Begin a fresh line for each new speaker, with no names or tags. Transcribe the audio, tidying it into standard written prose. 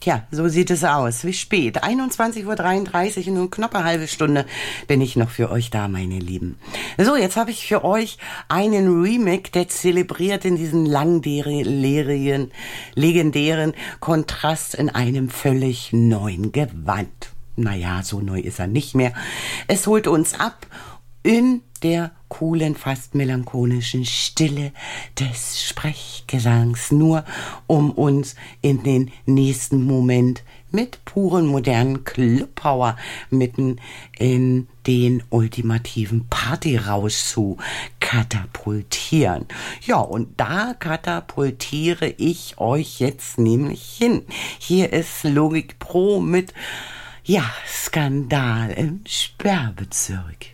Tja, so sieht es aus. Wie spät? 21:33 Uhr und nur knapp eine halbe Stunde bin ich noch für euch da, meine Lieben. So, jetzt habe ich für euch einen Remix, der zelebriert in diesen legendären Kontrast in einem völlig neuen Gewand. Naja, so neu ist er nicht mehr. Es holt uns ab in der coolen, fast melancholischen Stille des Sprechgesangs, nur um uns in den nächsten Moment mit puren modernen Clubpower mitten in den ultimativen Partyrausch zu katapultieren. Ja, und da katapultiere ich euch jetzt nämlich hin. Hier ist Logik Pro mit Skandal im Sperrbezirk.